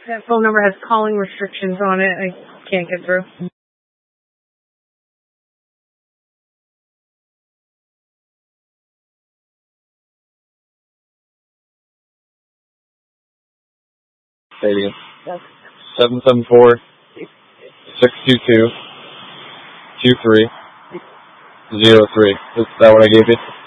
That phone number has calling restrictions on it. I can't get through. Say it again. 774-622-2303. Is that what I gave you?